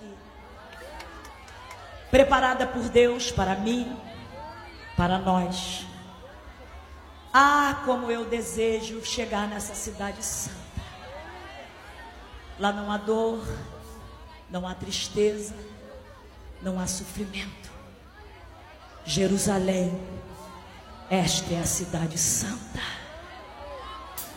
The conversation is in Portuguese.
aqui, preparada por Deus para mim, para nós. Ah, como eu desejo chegar nessa cidade santa. Lá não há dor, não há tristeza, não há sofrimento. Jerusalém, esta é a cidade santa.